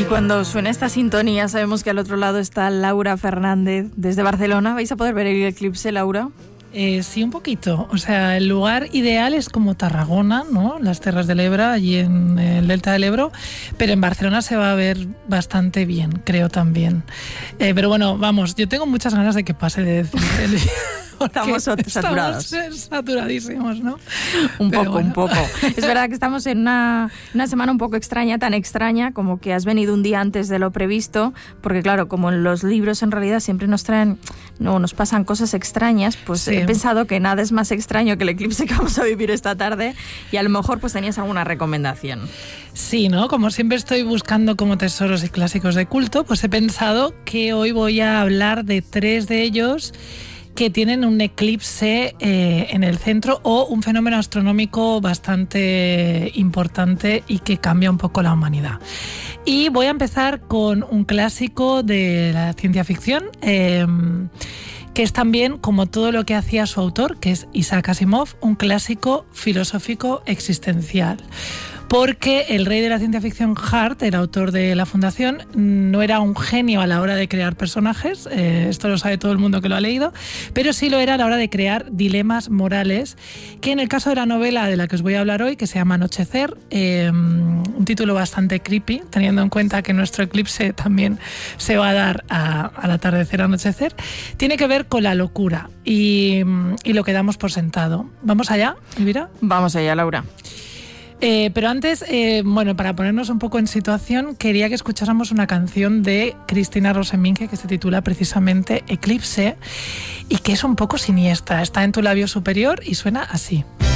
cuando suena esta sintonía sabemos que al otro lado está Laura Fernández desde Barcelona. ¿Vais a poder ver el eclipse, Laura? Sí, un poquito. O sea, el lugar ideal es como Tarragona, ¿no? Las Terras del Ebre, allí en el Delta del Ebro. Pero en Barcelona se va a ver bastante bien, creo también. Pero bueno, vamos, yo tengo muchas ganas de que pase de decir Estamos saturados. Estamos saturadísimos, ¿no? Un poco. Es verdad que estamos en una semana un poco extraña, tan extraña como que has venido un día antes de lo previsto, porque claro, como en los libros en realidad siempre nos pasan cosas extrañas, pues sí. He pensado que nada es más extraño que el eclipse que vamos a vivir esta tarde y a lo mejor pues tenías alguna recomendación. Sí, ¿no? Como siempre estoy buscando como tesoros y clásicos de culto, pues he pensado que hoy voy a hablar de 3 de ellos que tienen un eclipse en el centro o un fenómeno astronómico bastante importante y que cambia un poco la humanidad. Y voy a empezar con un clásico de la ciencia ficción, que es también, como todo lo que hacía su autor, que es Isaac Asimov, un clásico filosófico existencial. Porque el rey de la ciencia ficción, Hart, el autor de La Fundación, no era un genio a la hora de crear personajes, esto lo sabe todo el mundo que lo ha leído, pero sí lo era a la hora de crear dilemas morales, que en el caso de la novela de la que os voy a hablar hoy, que se llama Anochecer, un título bastante creepy, teniendo en cuenta que nuestro eclipse también se va a dar al atardecer, anochecer, tiene que ver con la locura y lo que damos por sentado. ¿Vamos allá, Elvira? Vamos allá, Laura. Pero antes, para ponernos un poco en situación, quería que escucháramos una canción de Cristina Roseminge que se titula precisamente Eclipse y que es un poco siniestra. Está en tu labio superior y suena así.